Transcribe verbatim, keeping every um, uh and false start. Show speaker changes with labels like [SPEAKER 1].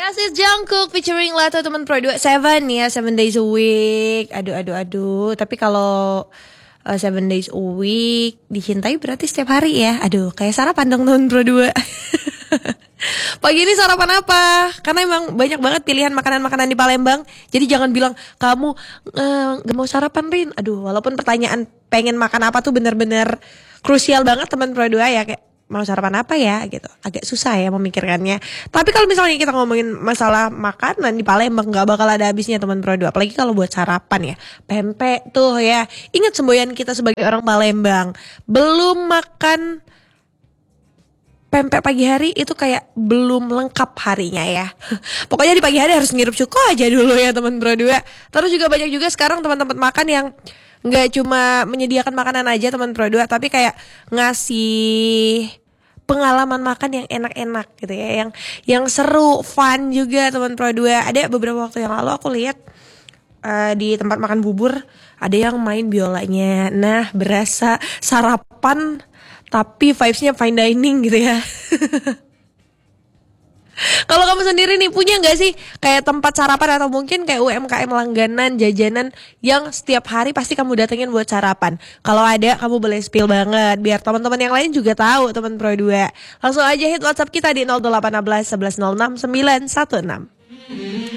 [SPEAKER 1] This is Jungkook featuring Lato teman Pro dua Seven ya, Seven Days a Week. Aduh aduh aduh. Tapi kalau uh, Seven Days a Week dicintai berarti setiap hari ya. Aduh, kayak sarapan dong teman Pro dua. Pagi ini sarapan apa? Karena emang banyak banget pilihan makanan-makanan di Palembang. Jadi jangan bilang kamu uh, gak mau sarapan, Rin. Aduh, walaupun pertanyaan pengen makan apa tuh bener-bener krusial banget teman Pro dua ya, kayak mau sarapan apa ya gitu, agak susah ya memikirkannya. Tapi kalau misalnya kita ngomongin masalah makanan di Palembang nggak bakal ada habisnya teman Pro dua. Apalagi kalau buat sarapan ya, pempek tuh ya. Ingat semboyan kita sebagai orang Palembang, belum makan pempek pagi hari itu kayak belum lengkap harinya ya. Pokoknya di pagi hari harus ngirup cuko aja dulu ya teman Pro dua. Terus juga banyak juga sekarang teman-teman makan yang nggak cuma menyediakan makanan aja teman Pro dua, tapi kayak ngasih pengalaman makan yang enak-enak gitu ya, yang yang seru, fun juga teman Pro dua. Ada beberapa waktu yang lalu aku lihat uh, di tempat makan bubur ada yang main biolanya. Nah, berasa sarapan tapi vibes-nya fine dining gitu ya. Kalau kamu sendiri nih punya nggak sih kayak tempat sarapan atau mungkin kayak U M K M langganan jajanan yang setiap hari pasti kamu datengin buat sarapan? Kalau ada kamu boleh spill banget biar teman-teman yang lain juga tahu teman Pro dua. Langsung aja hit WhatsApp kita di nol delapan satu satu satu satu nol enam sembilan satu enam.